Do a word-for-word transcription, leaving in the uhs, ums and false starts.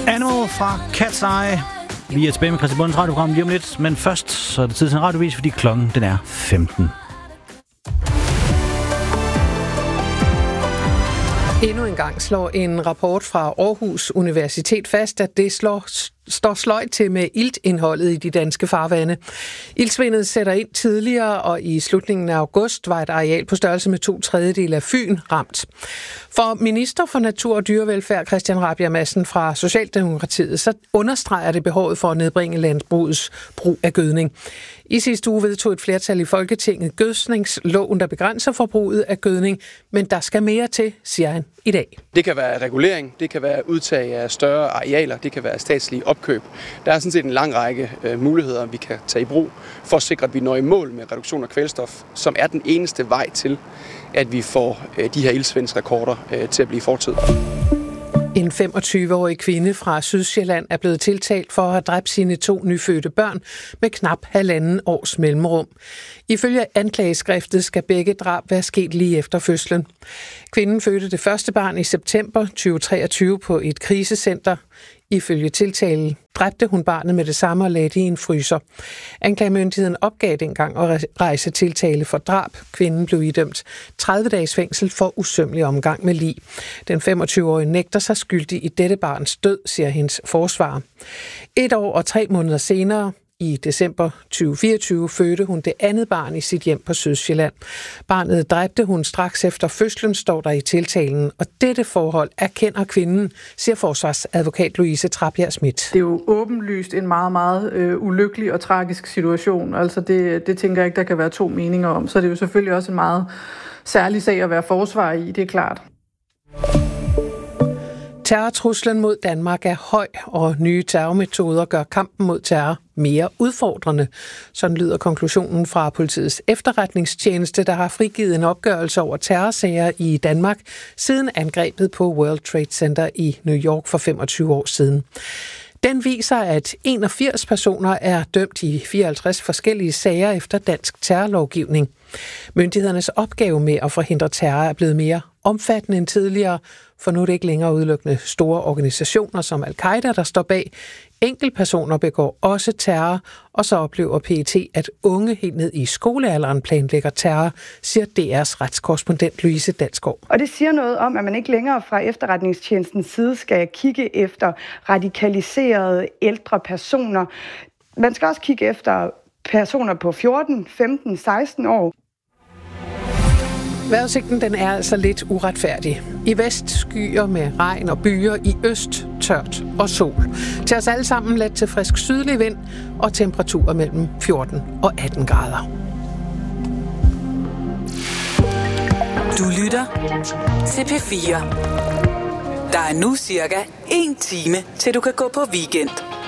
Animal fra Cat's Eye. Vi er tilbage med Christian Bundens radioprogram lige om lidt, men først så er det tid til en radiovis, fordi klokken den er femten. Endnu en gang slår en rapport fra Aarhus Universitet fast, at det slår, står sløjt til med iltindholdet i de danske farvande. Iltsvindet sætter ind tidligere, og i slutningen af august var et areal på størrelse med to tredjedele af Fyn ramt. For minister for Natur og Dyrevelfærd Christian Rabjerg Madsen fra Socialdemokratiet, så understreger det behovet for at nedbringe landbrugets brug af gødning. I sidste uge vedtog et flertal i Folketinget gødningsloven, der begrænser forbruget af gødning, men der skal mere til, siger han i dag. Det kan være regulering, det kan være udtag af større arealer, det kan være statslige opkøb. Der er sådan set en lang række øh, muligheder, vi kan tage i brug for at sikre, at vi når i mål med reduktion af kvælstof, som er den eneste vej til, at vi får øh, de her iltsvindsrekorder øh, til at blive fortid. En femogtyve-årig kvinde fra Sydsjælland er blevet tiltalt for at have dræbt sine to nyfødte børn med knap halvanden års mellemrum. Ifølge anklageskriftet skal begge drab være sket lige efter fødslen. Kvinden fødte det første barn i september tyve treogtyve på et krisecenter. Ifølge tiltalen dræbte hun barnet med det samme og lagde det i en fryser. Anklagemyndigheden opgav dengang at rejse tiltale for drab. Kvinden blev idømt tredive dages fængsel for usømmelig omgang med lig. Den femogtyve-årige nægter sig skyldig i dette barns død, siger hendes forsvarer. Et år og tre måneder senere, i december tyve fireogtyve, fødte hun det andet barn i sit hjem på Sydsjælland. Barnet dræbte hun straks efter fødslen, står der i tiltalen, og dette forhold erkender kvinden, siger forsvarsadvokat Louise Trabjerg Schmidt. Det er jo åbenlyst en meget, meget øh, ulykkelig og tragisk situation. Altså det, det tænker jeg ikke, der kan være to meninger om. Så det er jo selvfølgelig også en meget særlig sag at være forsvar i, det er klart. Terrortruslen mod Danmark er høj, og nye terrormetoder gør kampen mod terror mere udfordrende. Sådan lyder konklusionen fra politiets efterretningstjeneste, der har frigivet en opgørelse over terrorsager i Danmark siden angrebet på World Trade Center i New York for femogtyve år siden. Den viser, at enogfirs personer er dømt i fireoghalvtreds forskellige sager efter dansk terrorlovgivning. Myndighedernes opgave med at forhindre terror er blevet mere omfattende end tidligere, for nu er det ikke længere udelukkende store organisationer som Al-Qaida, der står bag. Enkeltpersoner begår også terror, og så oplever P E T, at unge helt ned i skolealderen planlægger terror, siger D R's retskorrespondent Louise Dalsgaard. Og det siger noget om, at man ikke længere fra efterretningstjenestens side skal kigge efter radikaliserede ældre personer. Man skal også kigge efter personer på fjorten, femten, seksten år. Vejrudsigten den er altså lidt uretfærdig. I vest skyer med regn og byer, i øst tørt og sol. Til os alle sammen let til frisk sydlig vind og temperaturer mellem fjorten og atten grader. Du lytter til P fire. Der er nu cirka en time, til du kan gå på weekend.